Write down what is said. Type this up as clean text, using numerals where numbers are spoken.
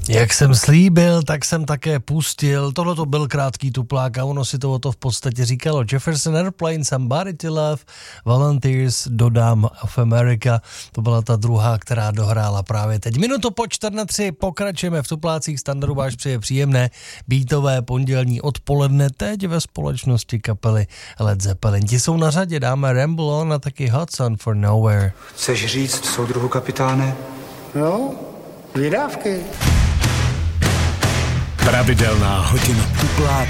Jak jsem slíbil, tak jsem také pustil. Tohle to byl krátký tuplák a ono si to v podstatě říkalo. Jefferson Airplane, Somebody to Love, Volunteers, Dodám of America. To byla ta druhá, která dohrála právě teď. Minutu po 4:03 pokračujeme v tuplácích. Standardu váš přeje příjemné beatové pondělní odpoledne teď ve společnosti kapely Led Zeppelin. Ti jsou na řadě, dáme Ramble On a taky Hot Sun for Nowhere. Chceš říct soudruhu kapitáne? No, vydávky. Pravidelná hodina tuplák